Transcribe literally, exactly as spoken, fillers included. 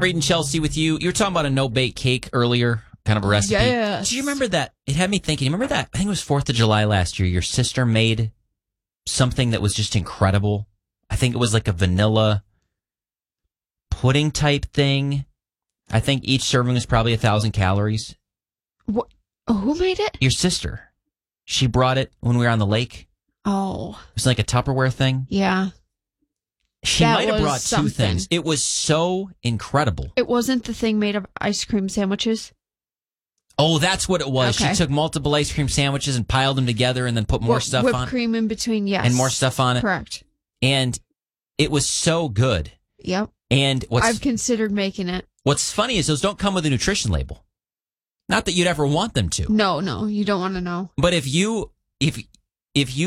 Reed and Chelsea with you. You were talking about a no-bake cake earlier, kind of a recipe. Yes. Do you remember that? It had me thinking, remember that? I think it was fourth of July last year. Your sister made something that was just incredible. I think it was like a vanilla pudding type thing. I think each serving was probably a thousand calories. What? Who made it? Your sister. She brought it when we were on the lake. Oh. It was like a Tupperware thing. Yeah. She That might have was brought something. two things. It was so incredible. It wasn't the thing made of ice cream sandwiches? Oh, that's what it was. Okay. She took multiple ice cream sandwiches and piled them together and then put more Wh- stuff whipped on it. cream in between, yes. And more stuff on it. Correct. And it was so good. Yep. And what's I've considered making it. what's funny is those don't come with a nutrition label. Not that you'd ever want them to. No, no, you don't want to know. But if you if if you